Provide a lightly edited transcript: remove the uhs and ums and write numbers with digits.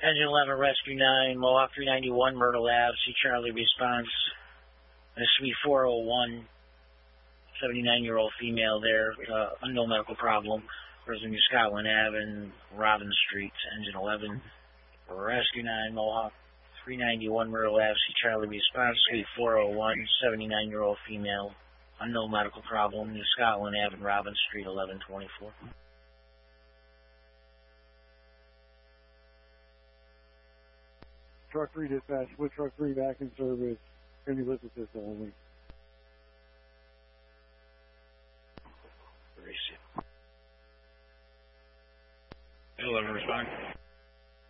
Engine 11, Rescue 9, Mohawk 391, Myrtle Ave, C. Charlie response. Suite 401, 79-year-old female there, unknown medical problem. Present Scotland Ave and Robin Street, Engine 11, Rescue 9, Mohawk 391, Myrtle Ave, C. Charlie response. Suite 401, 79-year-old female, unknown medical problem. New Scotland Ave and Robin Street, 1124. Truck 3 dispatch, with Truck 3 back in service. Can you listen to this only? Hello, respond.